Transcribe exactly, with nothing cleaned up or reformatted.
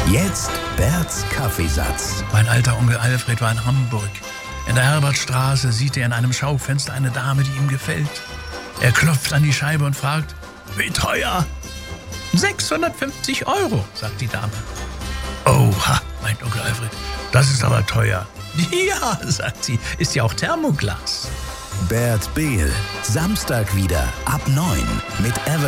Jetzt Berts Kaffeesatz. Mein alter Onkel Alfred war in Hamburg. In der Herbertstraße sieht er in einem Schaufenster eine Dame, die ihm gefällt. Er klopft an die Scheibe und fragt, wie teuer? sechshundertfünfzig Euro, sagt die Dame. Oha, meint Onkel Alfred, das ist aber teuer. Ja, sagt sie, ist ja auch Thermoglas. Bert Behl, Samstag wieder ab neun mit Ever